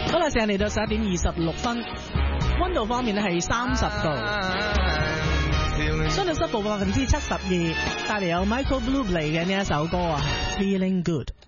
好啦，時間嚟到11:26，溫度方面咧係30度，相對濕度72%，帶嚟有 Michael Bublé 嘅呢一首歌啊 ，Feeling Good。